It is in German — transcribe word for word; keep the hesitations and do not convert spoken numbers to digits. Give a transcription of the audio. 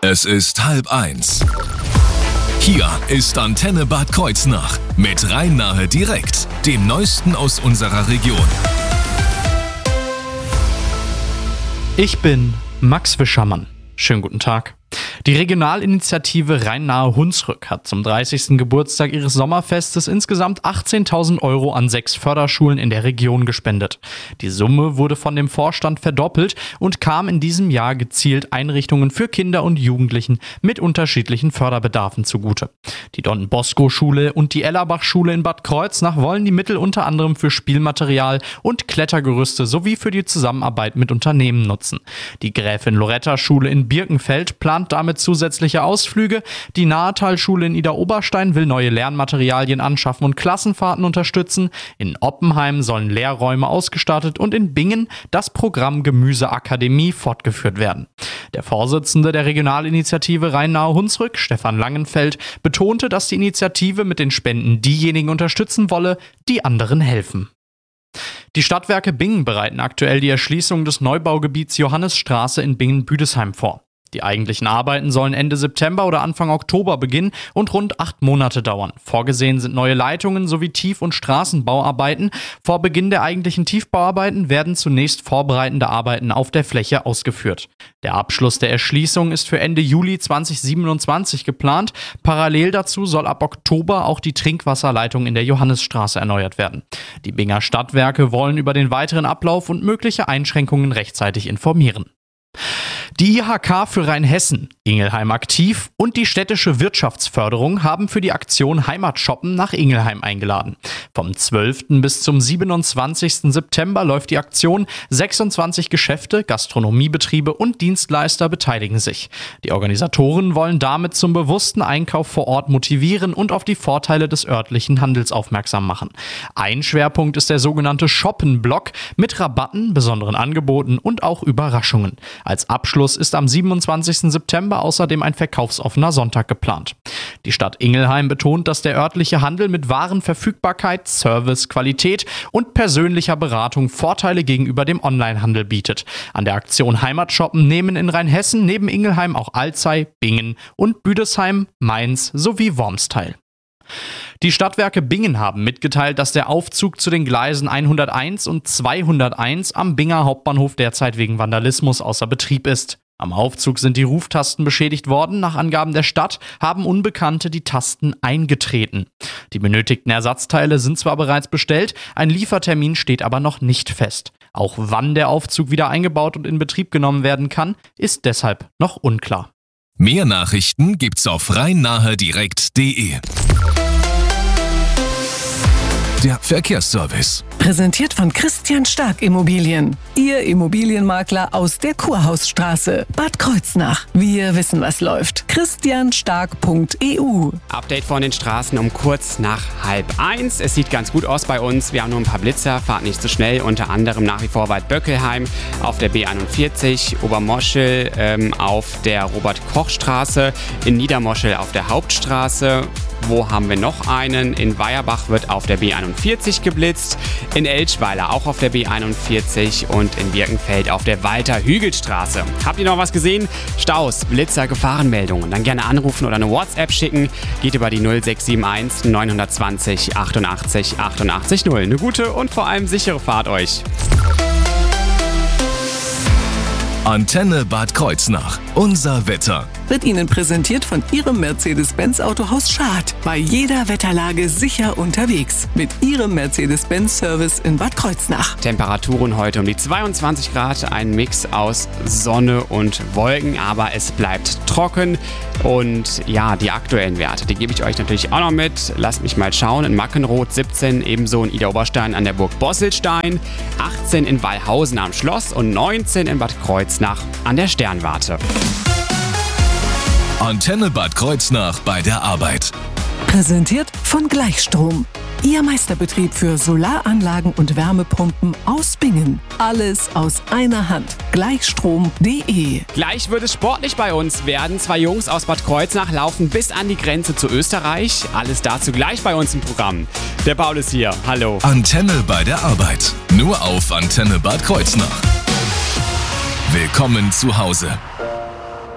Es ist halb eins. Hier ist Antenne Bad Kreuznach mit Rhein-Nahe direkt, dem Neuesten aus unserer Region. Ich bin Max Wischermann. Schönen guten Tag. Die Regionalinitiative Rhein-Nahe Hunsrück hat zum dreißigsten Geburtstag ihres Sommerfestes insgesamt achtzehntausend Euro an sechs Förderschulen in der Region gespendet. Die Summe wurde von dem Vorstand verdoppelt und kam in diesem Jahr gezielt Einrichtungen für Kinder und Jugendlichen mit unterschiedlichen Förderbedarfen zugute. Die Don-Bosco-Schule und die Ellerbach-Schule in Bad Kreuznach wollen die Mittel unter anderem für Spielmaterial und Klettergerüste sowie für die Zusammenarbeit mit Unternehmen nutzen. Die Gräfin-Loretta-Schule in Birkenfeld plant damit zusätzliche Ausflüge. Die Nahetalschule in Idar-Oberstein will neue Lernmaterialien anschaffen und Klassenfahrten unterstützen. In Oppenheim sollen Lehrräume ausgestattet und in Bingen das Programm Gemüseakademie fortgeführt werden. Der Vorsitzende der Regionalinitiative Rhein-Nahe Hunsrück, Stefan Langenfeld, betonte, dass die Initiative mit den Spenden diejenigen unterstützen wolle, die anderen helfen. Die Stadtwerke Bingen bereiten aktuell die Erschließung des Neubaugebiets Johannisstraße in Bingen-Büdesheim vor. Die eigentlichen Arbeiten sollen Ende September oder Anfang Oktober beginnen und rund acht Monate dauern. Vorgesehen sind neue Leitungen sowie Tief- und Straßenbauarbeiten. Vor Beginn der eigentlichen Tiefbauarbeiten werden zunächst vorbereitende Arbeiten auf der Fläche ausgeführt. Der Abschluss der Erschließung ist für Ende Juli zweitausendsiebenundzwanzig geplant. Parallel dazu soll ab Oktober auch die Trinkwasserleitung in der Johannisstraße erneuert werden. Die Binger Stadtwerke wollen über den weiteren Ablauf und mögliche Einschränkungen rechtzeitig informieren. Die I H K für Rheinhessen, Ingelheim aktiv und die städtische Wirtschaftsförderung haben für die Aktion Heimatshoppen nach Ingelheim eingeladen. Vom zwölften bis zum siebenundzwanzigsten September läuft die Aktion. sechsundzwanzig Geschäfte, Gastronomiebetriebe und Dienstleister beteiligen sich. Die Organisatoren wollen damit zum bewussten Einkauf vor Ort motivieren und auf die Vorteile des örtlichen Handels aufmerksam machen. Ein Schwerpunkt ist der sogenannte Shoppen-Block mit Rabatten, besonderen Angeboten und auch Überraschungen. Als Abschluss ist am siebenundzwanzigsten September außerdem ein verkaufsoffener Sonntag geplant. Die Stadt Ingelheim betont, dass der örtliche Handel mit Warenverfügbarkeit, Service, Qualität und persönlicher Beratung Vorteile gegenüber dem Onlinehandel bietet. An der Aktion Heimatshoppen nehmen in Rheinhessen neben Ingelheim auch Alzey, Bingen und Büdesheim, Mainz sowie Worms teil. Die Stadtwerke Bingen haben mitgeteilt, dass der Aufzug zu den Gleisen hunderteins und zweihunderteins am Binger Hauptbahnhof derzeit wegen Vandalismus außer Betrieb ist. Am Aufzug sind die Ruftasten beschädigt worden. Nach Angaben der Stadt haben Unbekannte die Tasten eingetreten. Die benötigten Ersatzteile sind zwar bereits bestellt, ein Liefertermin steht aber noch nicht fest. Auch wann der Aufzug wieder eingebaut und in Betrieb genommen werden kann, ist deshalb noch unklar. Mehr Nachrichten gibt's auf rhein-nahe direkt punkt de. Der Verkehrsservice. Präsentiert von Christian Stark Immobilien. Ihr Immobilienmakler aus der Kurhausstraße, Bad Kreuznach. Wir wissen, was läuft. christian stark punkt e u. Update von den Straßen um kurz nach halb eins. Es sieht ganz gut aus bei uns. Wir haben nur ein paar Blitzer, fahrt nicht so schnell. Unter anderem nach wie vor Waldböckelheim auf der B einundvierzig, Obermoschel ähm, auf der Robert-Koch-Straße, in Niedermoschel auf der Hauptstraße. Wo haben wir noch einen? In Weierbach wird auf der B einundvierzig geblitzt, in Elschweiler auch auf der B einundvierzig und in Birkenfeld auf der Walter-Hügel-Straße. Habt ihr noch was gesehen? Staus, Blitzer, Gefahrenmeldungen. Dann gerne anrufen oder eine WhatsApp schicken. Geht über die null sechs sieben eins neun zwei null achtundachtzig achtundachtzig null. Eine gute und vor allem sichere Fahrt euch. Antenne Bad Kreuznach. Unser Wetter. Wird Ihnen präsentiert von Ihrem Mercedes-Benz Autohaus Schad. Bei jeder Wetterlage sicher unterwegs. Mit Ihrem Mercedes-Benz-Service in Bad Kreuznach. Temperaturen heute um die zweiundzwanzig Grad. Ein Mix aus Sonne und Wolken. Aber es bleibt trocken. Und ja, die aktuellen Werte, die gebe ich euch natürlich auch noch mit. Lasst mich mal schauen. In Mackenroth siebzehn, ebenso in Idar-Oberstein an der Burg Bosselstein. achtzehn in Wallhausen am Schloss und neunzehn in Bad Kreuznach an der Sternwarte. Antenne Bad Kreuznach bei der Arbeit. Präsentiert von Gleichstrom. Ihr Meisterbetrieb für Solaranlagen und Wärmepumpen aus Bingen. Alles aus einer Hand. Gleichstrom punkt de. Gleich wird es sportlich bei uns werden. Zwei Jungs aus Bad Kreuznach laufen bis an die Grenze zu Österreich. Alles dazu gleich bei uns im Programm. Der Paul ist hier. Hallo. Antenne bei der Arbeit. Nur auf Antenne Bad Kreuznach. Willkommen zu Hause.